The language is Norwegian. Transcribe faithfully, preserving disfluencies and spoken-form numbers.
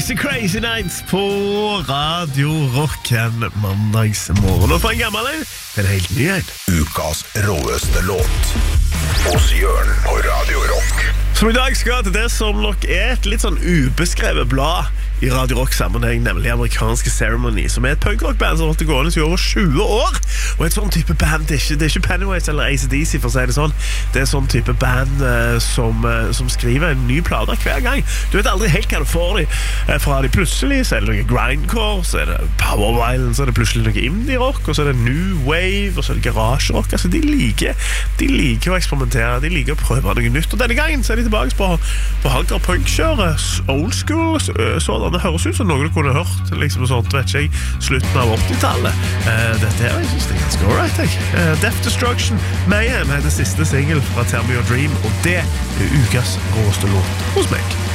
Crazy Crazy Nights på Radio Rock en mandagsmorgen. Og for en gammel en, en helt ny en. Ukas råeste låt hos Jørn på Radio Rock. Som i dag skal til det som nok er et litt sånn ubeskrevet blad i Radio Rock-sammenheng, nemlig amerikanske Ceremony, som er et punkrock-band som har holdt det gående i over tjue år. Og et sånn type band, det er ikke, det er ikke Pennywise eller A C D C, for å si det sånn. Det er sånn type band uh, som, uh, som skriver en ny plate hver gang. Du vet aldri helt hva du får de. Uh, fra de plutselig, så er det noe grindcore, så er det power violence, så er det plutselig noe indie-rock, og så er det new wave, og så er det garage-rock. Altså, de liker, de liker å eksperimentere, de liker å prøve noe nytt. Og denne gangen så er de tilbake på, på hardcore punk-kjøret, old school, så, sådan. Det høres ut som noe du kunne hørt liksom sånt, vet ikke jeg, slutten av åttitallet. Uh, dette her, jeg synes det er ganske alright, jeg. Uh, Death Destruction, Mayhem er det siste single fra Tell Me Your Dream, og det er ukas råeste låt hos meg.